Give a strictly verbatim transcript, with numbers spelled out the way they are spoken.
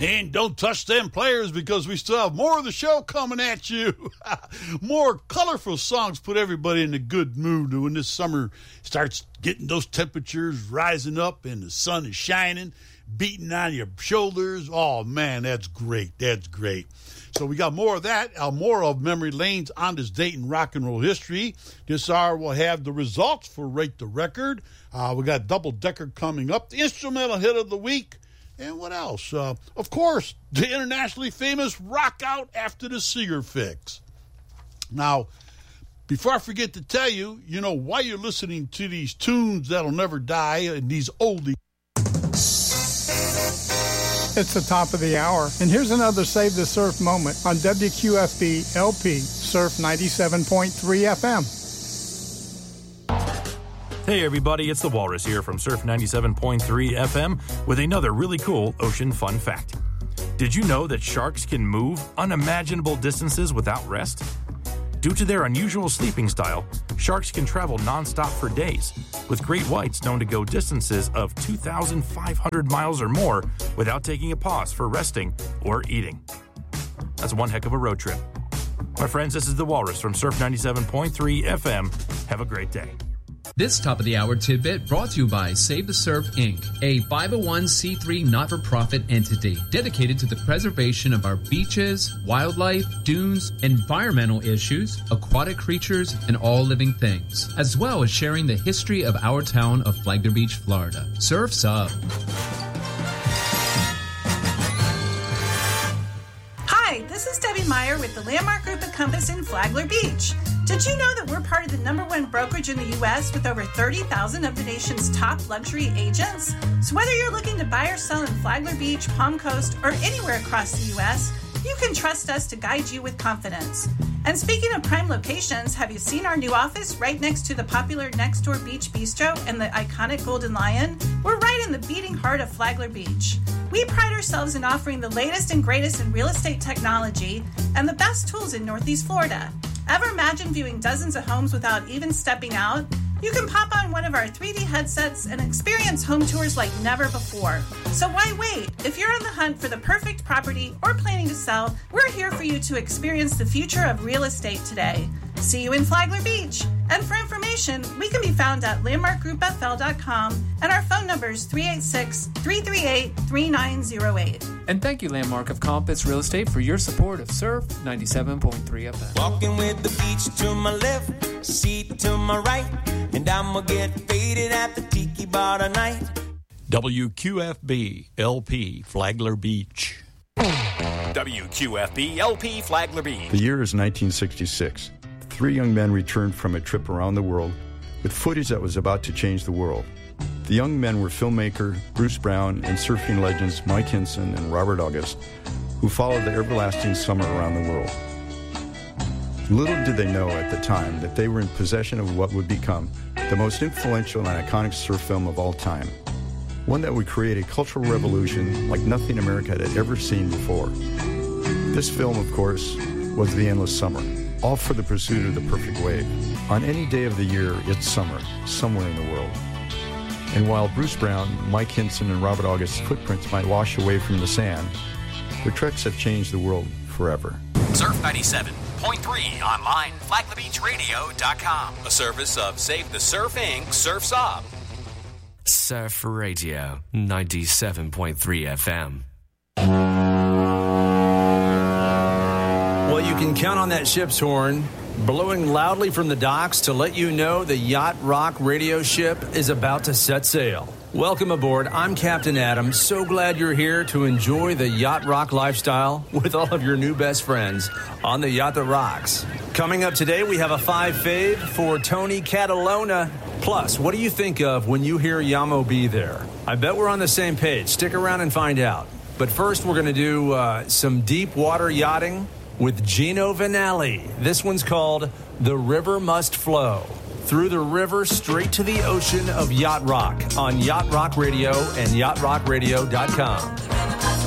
And don't touch them players because we still have more of the show coming at you. More colorful songs put everybody in a good mood when this summer starts getting those temperatures rising up and the sun is shining, beating on your shoulders. Oh, man, that's great. That's great. So we got more of that, uh, more of Memory Lanes on this date in rock and roll history. This hour we'll have the results for Rate the Record. Uh, we got Double Decker coming up, the instrumental hit of the week. And what else? Uh, of course, the internationally famous Rock Out After the Seeger Fix. Now, before I forget to tell you, you know, why you're listening to these tunes that'll never die and these oldies. It's the top of the hour, and here's another Save the Surf moment on W Q F B L P Surf ninety-seven point three F M. Hey everybody, it's the Walrus here from Surf ninety-seven point three F M with another really cool ocean fun fact. Did you know that sharks can move unimaginable distances without rest? Due to their unusual sleeping style, sharks can travel nonstop for days, with great whites known to go distances of two thousand five hundred miles or more without taking a pause for resting or eating. That's one heck of a road trip. My friends, this is the Walrus from Surf ninety-seven point three F M. Have a great day. This top-of-the-hour tidbit brought to you by Save the Surf, Incorporated, a five oh one c three not-for-profit entity dedicated to the preservation of our beaches, wildlife, dunes, environmental issues, aquatic creatures, and all living things, as well as sharing the history of our town of Flagler Beach, Florida. Surf's up. Hi, this is Debbie Meyer with the Landmark Group at Compass in Flagler Beach. Did you know that we're part of the number one brokerage in the U S with over thirty thousand of the nation's top luxury agents? So whether you're looking to buy or sell in Flagler Beach, Palm Coast, or anywhere across the U S, you can trust us to guide you with confidence. And speaking of prime locations, have you seen our new office right next to the popular Next Door Beach Bistro and the iconic Golden Lion? We're right in the beating heart of Flagler Beach. We pride ourselves in offering the latest and greatest in real estate technology and the best tools in Northeast Florida. Ever imagine viewing dozens of homes without even stepping out? You can pop on one of our three D headsets and experience home tours like never before. So why wait? If you're on the hunt for the perfect property or planning to sell, we're here for you to experience the future of real estate today. See you in Flagler Beach. And for information, we can be found at landmark group f l dot com and our phone number is three eight six, three three eight, three nine zero eight. And thank you, Landmark of Compass Real Estate, for your support of Surf ninety-seven point three F M. Walking with the beach to my left, seat to my right, and I'ma get faded at the tiki bar tonight. W Q F B L P Flagler Beach. W Q F B L P Flagler Beach. The year is nineteen sixty-six. Three young men returned from a trip around the world with footage that was about to change the world. The young men were filmmaker Bruce Brown and surfing legends Mike Hinson and Robert August, who followed the everlasting summer around the world. Little did they know at the time that they were in possession of what would become the most influential and iconic surf film of all time, one that would create a cultural revolution like nothing America had ever seen before. This film, of course, was The Endless Summer, all for the pursuit of the perfect wave. On any day of the year, it's summer, somewhere in the world. And while Bruce Brown, Mike Hinson, and Robert August's footprints might wash away from the sand, their treks have changed the world forever. Surf ninety-seven point three online, flagler beach radio dot com. A service of Save the Surf, Incorporated. Surf's Up. Surf Radio ninety-seven point three F M. Well, you can count on that ship's horn blowing loudly from the docks to let you know the Yacht Rock radio ship is about to set sail. Welcome aboard. I'm Captain Adam. So glad you're here to enjoy the Yacht Rock lifestyle with all of your new best friends on the Yacht That Rocks. Coming up today, we have a five fave for Tony Catalona. Plus, what do you think of when you hear Yamo Be There? I bet we're on the same page. Stick around and find out. But first, we're going to do uh, some deep water yachting with Gino Vanelli. This one's called The River Must Flow. Through the river, straight to the ocean of Yacht Rock on Yacht Rock Radio and yacht rock radio dot com.